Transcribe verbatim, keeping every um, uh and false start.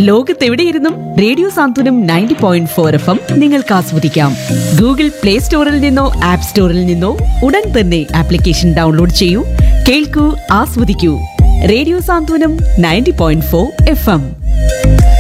ലോകത്തെവിടെയിരുന്നും radio സാന്ത്വനം ninety point four F M നിങ്ങൾക്ക് ആസ്വദിക്കാം. Google play സ്റ്റോറിൽ നിന്നോ ആപ്പ് സ്റ്റോറിൽ നിന്നോ ഉടൻ തന്നെ ആപ്ലിക്കേഷൻ ഡൗൺലോഡ് ചെയ്യൂ, കേൾക്കൂ, ആസ്വദിക്കൂ. റേഡിയോ സാന്ത്വനം ninety point four F M.